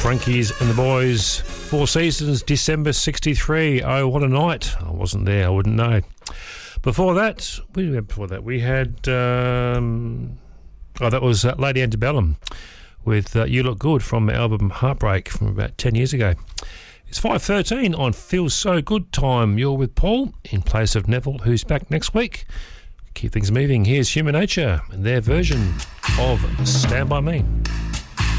Frankies and the Boys, Four Seasons, December 63. Oh, what a night. I wasn't there, I wouldn't know. Before that, we had, that was Lady Antebellum with You Look Good from the album Heartbreak from about 10 years ago. It's 5:13 on Feels So Good time. You're with Paul in place of Neville, who's back next week. Keep things moving. Here's Human Nature and their version of Stand By Me.